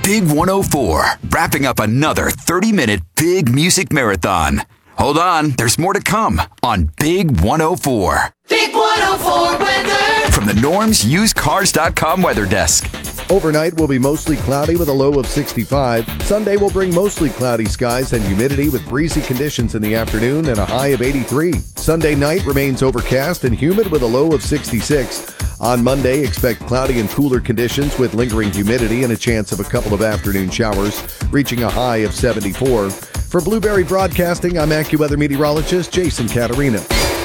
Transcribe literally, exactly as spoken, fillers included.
Big one oh four, wrapping up another thirty-minute Big Music Marathon. Hold on, there's more to come on Big one oh four. Big one oh four weather. From the Norms Used Cars dot com weather desk. Overnight will be mostly cloudy with a low of sixty-five. Sunday will bring mostly cloudy skies and humidity with breezy conditions in the afternoon and a high of eighty-three. Sunday night remains overcast and humid with a low of sixty-six. On Monday, expect cloudy and cooler conditions with lingering humidity and a chance of a couple of afternoon showers, reaching a high of seventy-four. For Blueberry Broadcasting, I'm AccuWeather meteorologist Jason Caterina.